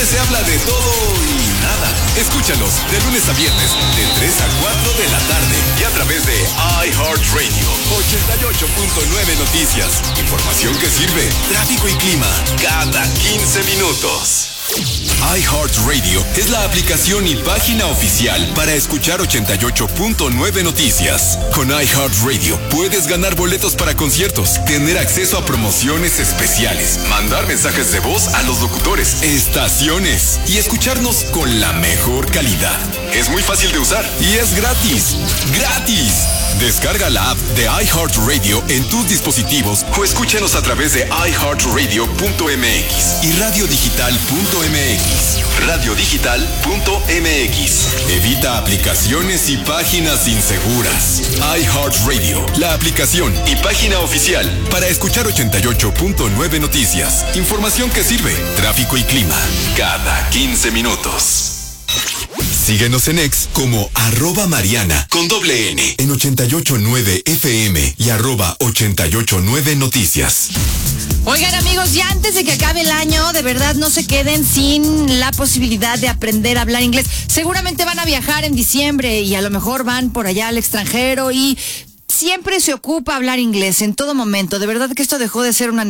donde se habla de todo y nada. Escúchanos de lunes a viernes, de 3 a 4 de la tarde. Y a través de iHeartRadio, 88.9 Noticias. Información que sirve, tráfico y clima, cada 15 minutos. iHeartRadio es la aplicación y página oficial para escuchar 88.9 Noticias. Con iHeartRadio puedes ganar boletos para conciertos, tener acceso a promociones especiales, mandar mensajes de voz a los locutores, estaciones y escucharnos con la mejor calidad. Es muy fácil de usar y es gratis. ¡Gratis! Descarga la app de iHeartRadio en tus dispositivos o escúchanos a través de iHeartRadio.mx y radiodigital.mx. Radiodigital.mx. Evita aplicaciones y páginas inseguras. iHeartRadio, la aplicación y página oficial para escuchar 88.9 Noticias. Información que sirve, tráfico y clima, cada 15 minutos. Síguenos en X como @Mariana con doble N en 88.9 FM y @889 Noticias. Oigan, amigos, ya antes de que acabe el año, de verdad no se queden sin la posibilidad de aprender a hablar inglés. Seguramente van a viajar en diciembre y a lo mejor van por allá al extranjero y siempre se ocupa hablar inglés en todo momento. De verdad que esto dejó de ser un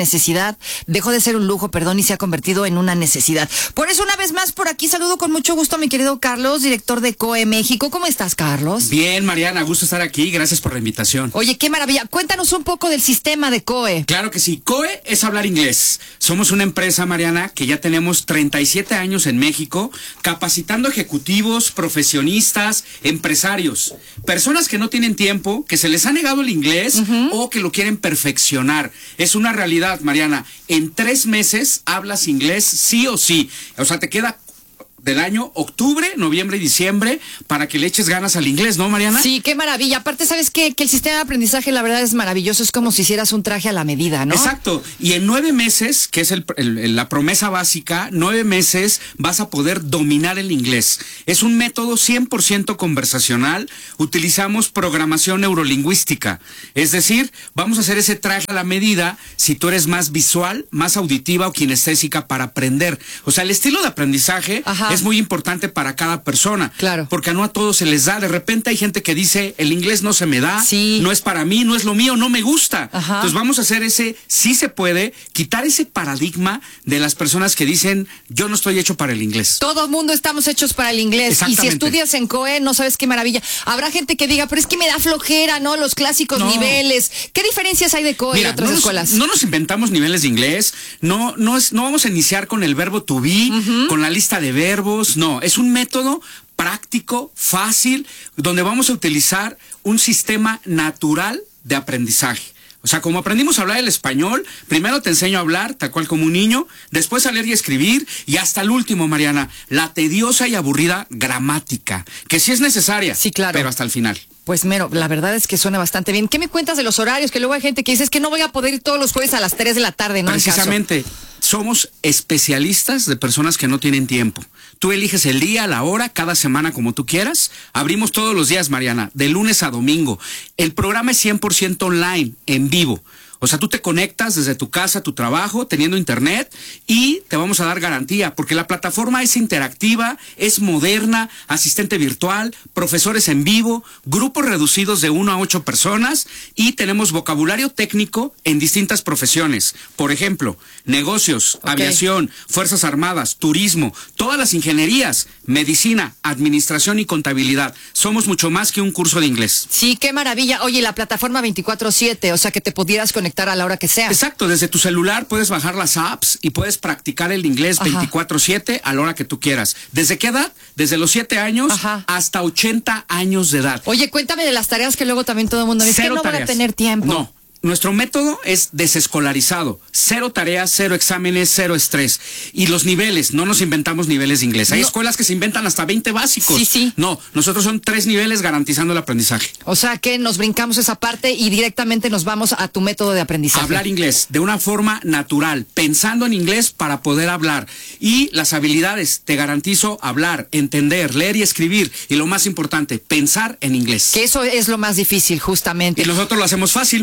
lujo, y se ha convertido en una necesidad. Por eso, una vez más, por aquí saludo con mucho gusto a mi querido Carlos, director de COE México. ¿Cómo estás, Carlos? Bien, Mariana, gusto estar aquí. Gracias por la invitación. Oye, qué maravilla. Cuéntanos un poco del sistema de COE. Claro que sí. COE es hablar inglés. Somos una empresa, Mariana, que ya tenemos 37 años en México, capacitando ejecutivos, profesionistas, empresarios, personas que no tienen tiempo, que se les ha negado el inglés o que lo quieren perfeccionar. Es una realidad, Mariana. En 3 meses hablas inglés sí o sí. O sea, te queda del año octubre, noviembre y diciembre para que le eches ganas al inglés, ¿no, Mariana? Sí, qué maravilla. Aparte, ¿sabes qué? Que el sistema de aprendizaje, la verdad, es maravilloso. Es como si hicieras un traje a la medida, ¿no? Exacto. Y en 9 meses, que es la promesa básica, 9 meses vas a poder dominar el inglés. Es un método 100% conversacional. Utilizamos programación neurolingüística. Es decir, vamos a hacer ese traje a la medida si tú eres más visual, más auditiva o kinestésica para aprender. O sea, el estilo de aprendizaje es muy importante para cada persona. Claro. Porque no a todos se les da. De repente hay gente que dice, el inglés no se me da, no es para mí, no es lo mío, no me gusta. Entonces vamos a hacer sí se puede, quitar ese paradigma de las personas que dicen, yo no estoy hecho para el inglés. Todo el mundo estamos hechos para el inglés. Y si estudias en COE, no sabes qué maravilla. Habrá gente que diga, pero es que me da flojera, ¿no? Los clásicos niveles. ¿Qué diferencias hay de COE y otras escuelas? No nos inventamos niveles de inglés. No vamos a iniciar con el verbo to be, con la lista de verbos. No, es un método práctico, fácil, donde vamos a utilizar un sistema natural de aprendizaje. O sea, como aprendimos a hablar el español, primero te enseño a hablar, tal cual como un niño, después a leer y escribir, y hasta el último, Mariana, la tediosa y aburrida gramática, que sí es necesaria, sí, claro, pero hasta el final. Pues mero, la verdad es que suena bastante bien. ¿Qué me cuentas de los horarios? Que luego hay gente que dice, es que no voy a poder ir todos los jueves a las 3 de la tarde, ¿no? Precisamente, somos especialistas de personas que no tienen tiempo. Tú eliges el día, la hora, cada semana como tú quieras. Abrimos todos los días, Mariana, de lunes a domingo. El programa es 100% online, en vivo. O sea, tú te conectas desde tu casa, tu trabajo, teniendo internet, y te vamos a dar garantía, porque la plataforma es interactiva, es moderna, asistente virtual, profesores en vivo, grupos reducidos de 1 a 8 personas, y tenemos vocabulario técnico en distintas profesiones. Por ejemplo, negocios, aviación, Fuerzas Armadas, turismo, todas las ingenierías, medicina, administración y contabilidad. Somos mucho más que un curso de inglés. Sí, qué maravilla. Oye, la plataforma 24/7, o sea, que te pudieras conectar a la hora que sea. Exacto, desde tu celular puedes bajar las apps y puedes practicar el inglés 24/7 a la hora que tú quieras. ¿Desde qué edad? Desde los 7 años hasta 80 años de edad. Oye, cuéntame de las tareas que luego también todo el mundo dice que no van a tener tiempo. No. Nuestro método es desescolarizado. 0 tareas, 0 exámenes, 0 estrés. Y los niveles, no nos inventamos niveles de inglés. Hay escuelas que se inventan hasta 20 básicos. Sí. No, nosotros son 3 niveles garantizando el aprendizaje. O sea que nos brincamos esa parte y directamente nos vamos a tu método de aprendizaje. Hablar inglés de una forma natural, pensando en inglés para poder hablar. Y las habilidades, te garantizo hablar, entender, leer y escribir. Y lo más importante, pensar en inglés. Que eso es lo más difícil, justamente. Y nosotros lo hacemos fácil, Mariana. Qué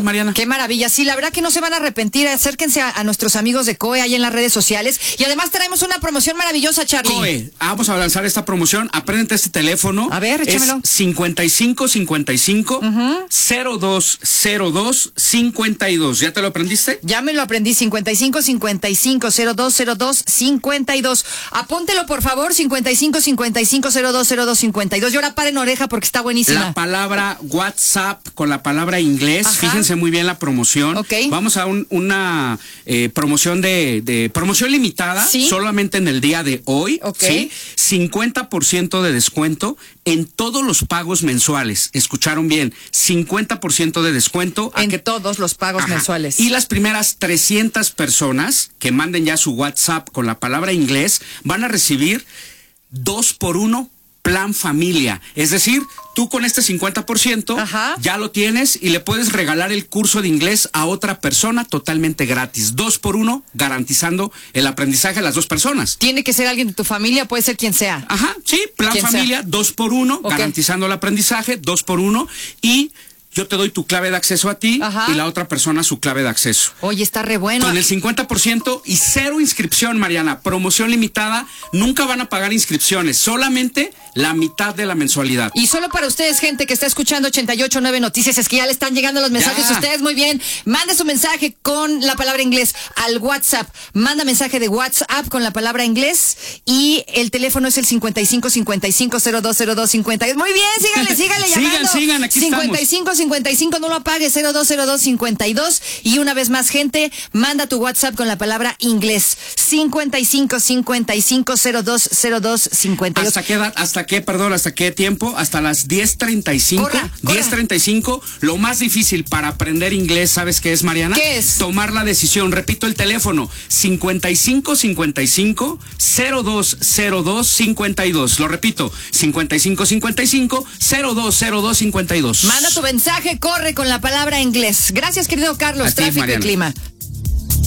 maravilla. Sí, la verdad que no se van a arrepentir. Acérquense a nuestros amigos de COE ahí en las redes sociales. Y además traemos una promoción maravillosa, Charlie. COE, vamos a lanzar esta promoción. Apréndete este teléfono. A ver, échamelo. Es 5555 0202 52. ¿Ya te lo aprendiste? Ya me lo aprendí, 5555-0202-52. Apúntelo, por favor, 5555-0202-52. Y ahora paren oreja porque está buenísima. La palabra WhatsApp con la palabra inglés. Ajá. Fíjense muy bien la promoción. Okay. Vamos a una promoción de promoción limitada. ¿Sí? Solamente en el día de hoy. Okay. ¿Sí? 50% de descuento en todos los pagos mensuales. Escucharon bien, 50% de descuento. En todos los pagos mensuales. Y las primeras 300 personas que manden ya su WhatsApp con la palabra inglés van a recibir 2x1 plan familia. Es decir, tú con este 50% Ajá. ya lo tienes y le puedes regalar el curso de inglés a otra persona totalmente gratis. 2x1, garantizando el aprendizaje a las dos personas. Tiene que ser alguien de tu familia, puede ser quien sea. Ajá, sí, plan Quien familia, 2x1, Okay. garantizando el aprendizaje, 2x1, y yo te doy tu clave de acceso a ti. Ajá. Y la otra persona su clave de acceso. Oye, está re bueno. Con el 50% y 0 inscripción, Mariana. Promoción limitada. Nunca van a pagar inscripciones. Solamente la mitad de la mensualidad. Y solo para ustedes, gente que está escuchando 88.9 Noticias, es que ya le están llegando los mensajes Ya. a ustedes. Muy bien. Mande su mensaje con la palabra inglés al WhatsApp. Manda mensaje de WhatsApp con la palabra inglés y el teléfono es el 5555-0202-52. Muy bien, síganle llamando. Sigan, aquí estamos. 55, no lo apague, 0202-52. Y una vez más, gente, manda tu WhatsApp con la palabra inglés. 55-55-0202-52. ¿Hasta qué tiempo? Hasta las 10:35. Corra. 10:35. Lo más difícil para aprender inglés, ¿sabes qué es, Mariana? ¿Qué es? Tomar la decisión. Repito el teléfono: 5555-0202-52. Lo repito: 5555-0202-52. Manda tu mensaje, corre con la palabra inglés. Gracias, querido Carlos. A ti, Tráfico y Mariana. clima.